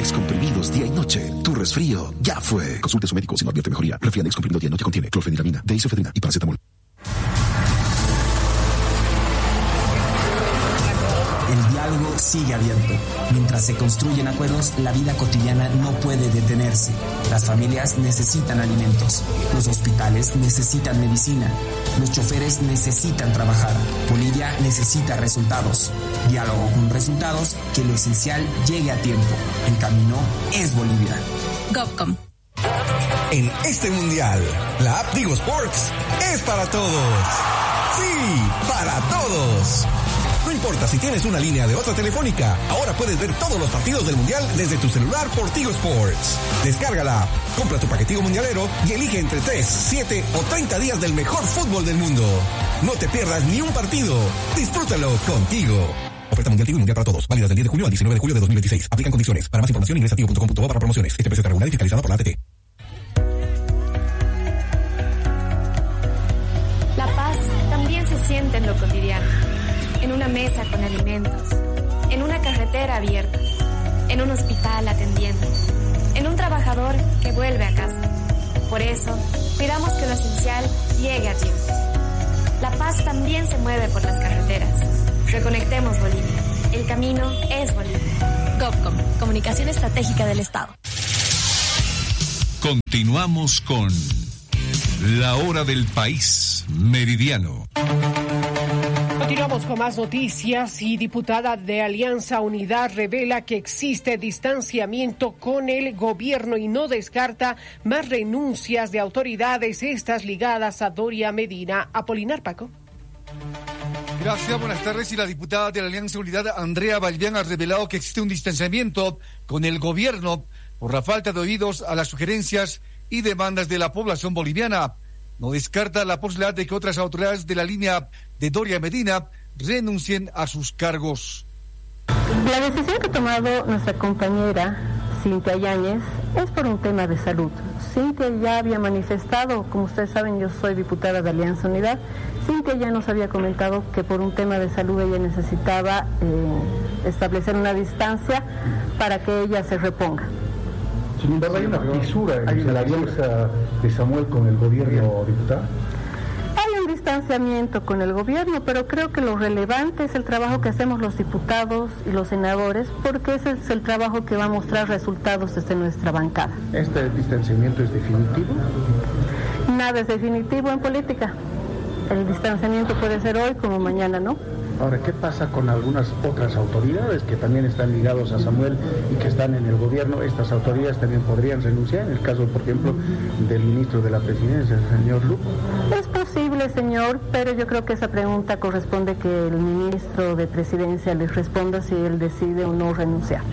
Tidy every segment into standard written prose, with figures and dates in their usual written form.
Comprimidos día y noche. Tu resfrío ya fue. Consulte a su médico si no advierte mejoría. Refriandex comprimido día y noche contiene clorfeniramina, deisofedrina y paracetamol. El diálogo sigue abierto. Mientras se construyen acuerdos, la vida cotidiana no puede detenerse. Las familias necesitan alimentos. Los hospitales necesitan medicina. Los choferes necesitan trabajar. Bolivia necesita resultados. Diálogo con resultados, que lo esencial llegue a tiempo. El camino es Bolivia. GovCom. En este mundial, la app Tigo Sports es para todos. Sí, para todos. No importa si tienes una línea de otra telefónica, ahora puedes ver todos los partidos del Mundial desde tu celular por Tigo Sports. Descárgala, compra tu paquetico mundialero y elige entre 3, 7 o 30 días del mejor fútbol del mundo. No te pierdas ni un partido. Disfrútalo contigo. Oferta Mundial Tigo y Mundial para todos. Válida del 10 de julio al 19 de julio de 2026. Aplican condiciones. Para más información ingresa a tigo.com.bo/promociones. Este precio está regulado y fiscalizado por la ATT. La paz también se siente en lo cotidiano. En una mesa con alimentos, en una carretera abierta, en un hospital atendiendo, en un trabajador que vuelve a casa. Por eso, cuidamos que lo esencial llegue a tiempo. La paz también se mueve por las carreteras. Reconectemos Bolivia. El camino es Bolivia. GovCom, Comunicación Estratégica del Estado. Continuamos con La Hora del País, Meridiano. Continuamos con más noticias y diputada de Alianza Unidad revela que existe distanciamiento con el gobierno y no descarta más renuncias de autoridades, estas ligadas a Doria Medina. Apolinar Paco. Gracias, buenas tardes. Y la diputada de la Alianza Unidad, Andrea Balbián, ha revelado que existe un distanciamiento con el gobierno por la falta de oídos a las sugerencias y demandas de la población boliviana. No descarta la posibilidad de que otras autoridades de la línea de Doria Medina renuncien a sus cargos. La decisión que ha tomado nuestra compañera Cintia Yáñez es por un tema de salud. Cintia ya había manifestado, como ustedes saben, yo soy diputada de Alianza Unidad. Cintia ya nos había comentado que por un tema de salud ella necesitaba establecer una distancia para que ella se reponga. Sin embargo, hay una fisura en la alianza de Samuel con el gobierno, diputada. Hay un distanciamiento con el gobierno, pero creo que lo relevante es el trabajo que hacemos los diputados y los senadores, porque ese es el trabajo que va a mostrar resultados desde nuestra bancada. ¿Este distanciamiento es definitivo? Nada es definitivo en política. El distanciamiento puede ser hoy como mañana, ¿no? Ahora, ¿qué pasa con algunas otras autoridades que también están ligados a Samuel y que están en el gobierno? Estas autoridades también podrían renunciar, en el caso, por ejemplo, del ministro de la Presidencia, el señor Luco. Es posible, señor, pero yo creo que esa pregunta corresponde que el ministro de Presidencia les responda si él decide o no renunciar.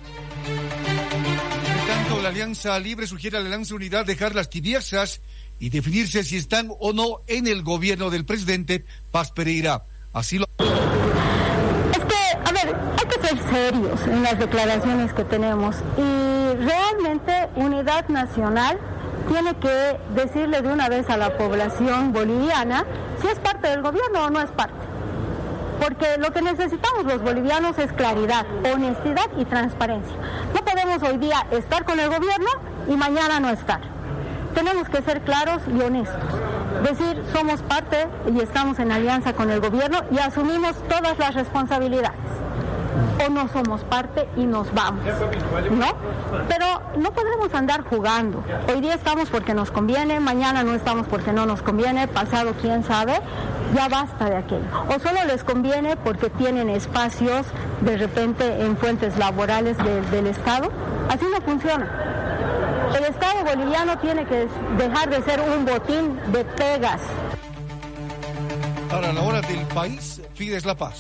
Por tanto, la Alianza Libre sugiere a la Alianza Unidad dejar las tibiezas y definirse si están o no en el gobierno del presidente Paz Pereira. Así lo... Es que, a ver, hay que ser serios en las declaraciones que tenemos y realmente Unidad Nacional tiene que decirle de una vez a la población boliviana si es parte del gobierno o no es parte. Porque lo que necesitamos los bolivianos es claridad, honestidad y transparencia. No podemos hoy día estar con el gobierno y mañana no estar. Tenemos que ser claros y honestos. Decir, somos parte y estamos en alianza con el gobierno y asumimos todas las responsabilidades. O no somos parte y nos vamos, ¿no? Pero no podremos andar jugando. Hoy día estamos porque nos conviene, mañana no estamos porque no nos conviene, pasado quién sabe, ya basta de aquello. O solo les conviene porque tienen espacios de repente en fuentes laborales del Estado. Así no funciona. El Estado boliviano tiene que dejar de ser un botín de pegas. Para la hora del país, Fides La Paz.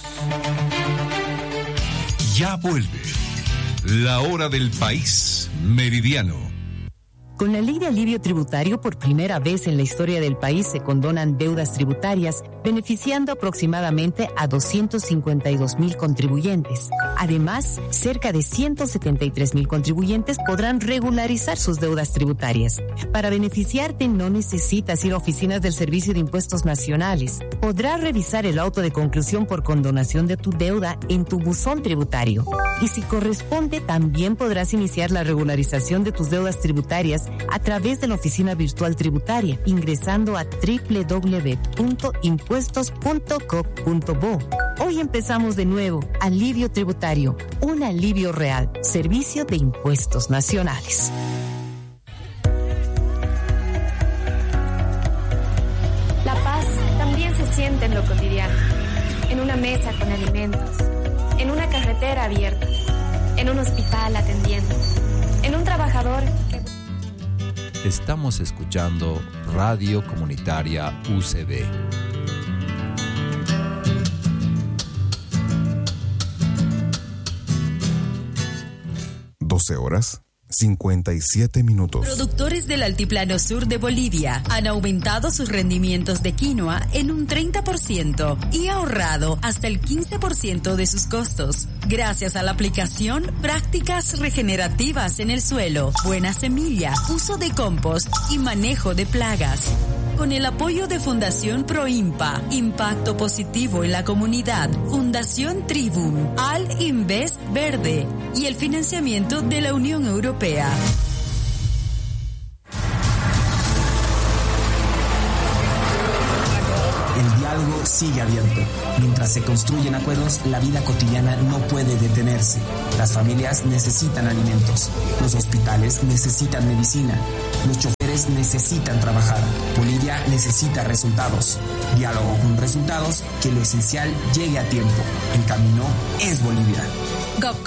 Ya vuelve La Hora del País, Meridiano. Con la Ley de Alivio Tributario, por primera vez en la historia del país se condonan deudas tributarias, beneficiando aproximadamente a 252,000 contribuyentes. Además, cerca de 173,000 contribuyentes podrán regularizar sus deudas tributarias. Para beneficiarte no necesitas ir a oficinas del Servicio de Impuestos Nacionales. Podrás revisar el auto de conclusión por condonación de tu deuda en tu buzón tributario. Y si corresponde, también podrás iniciar la regularización de tus deudas tributarias a través de la oficina virtual tributaria, ingresando a www.impuestos.gov.bo. Hoy empezamos de nuevo. Alivio tributario, un alivio real. Servicio de Impuestos Nacionales. La paz también se siente en lo cotidiano, en una mesa con alimentos, en una carretera abierta, en un hospital atendiendo, en un trabajador que... Estamos escuchando Radio Comunitaria UCB. Horas 57 minutos. Productores del Altiplano Sur de Bolivia han aumentado sus rendimientos de quinoa en un 30% y ahorrado hasta el 15% de sus costos, gracias a la aplicación prácticas regenerativas en el suelo, buena semilla, uso de compost y manejo de plagas. Con el apoyo de Fundación Proimpa, Impacto Positivo en la Comunidad, Fundación Tribum, Al Invest Verde y el financiamiento de la Unión Europea. El diálogo sigue abierto. Mientras se construyen acuerdos, la vida cotidiana no puede detenerse. Las familias necesitan alimentos. Los hospitales necesitan medicina. Los choferes necesitan trabajar. Bolivia necesita resultados. Diálogo con resultados, que lo esencial llegue a tiempo. El camino es Bolivia. GovCom.